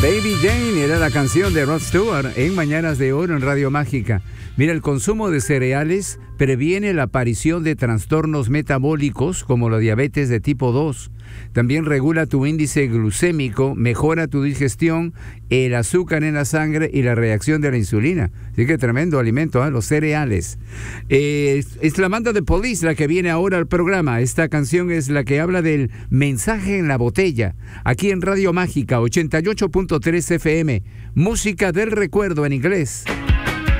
Baby Jane era la canción de Rod Stewart en Mañanas de Oro en Radio Mágica. Mira, el consumo de cereales previene la aparición de trastornos metabólicos como la diabetes de tipo 2. También regula tu índice glucémico, mejora tu digestión, el azúcar en la sangre y la reacción de la insulina. Así que tremendo alimento, los cereales. Es la banda de Police la que viene ahora al programa. Esta canción es la que habla del mensaje en la botella. Aquí en Radio Mágica 88.3 FM. Música del recuerdo en inglés.